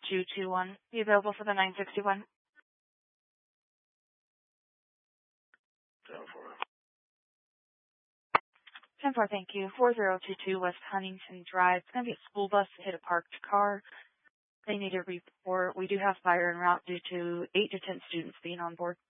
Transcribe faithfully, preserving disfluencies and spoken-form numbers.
two two one. Be available for the nine sixty-one. ten four. ten four, thank you. four zero two two West Huntington Drive. It's going to be a school bus that hit a parked car. They need a report. We do have fire en route due to eight to ten students being on board.